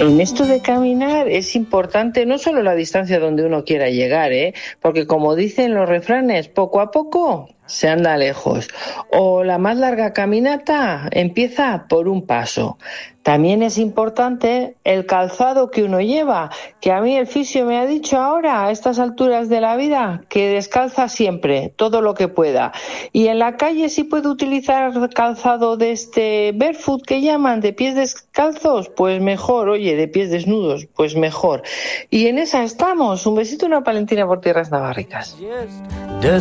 En esto de caminar es importante no solo la distancia donde uno quiera llegar, porque como dicen los refranes, poco a poco se anda lejos. O la más larga caminata empieza por un paso. También es importante el calzado que uno lleva, que a mí el fisio me ha dicho ahora, a estas alturas de la vida, que descalza siempre, todo lo que pueda. Y en la calle si puedo utilizar calzado de este barefoot que llaman, de pies descalzos, pues mejor, oye, de pies desnudos, pues mejor. Y en esa estamos. Un besito y una palentina por tierras navarricas.